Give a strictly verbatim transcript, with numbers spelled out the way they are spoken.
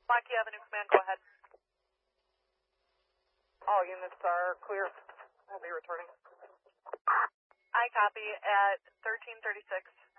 Milwaukee Avenue Command, go ahead. All units are clear. We'll be returning. I copy at thirteen thirty-six.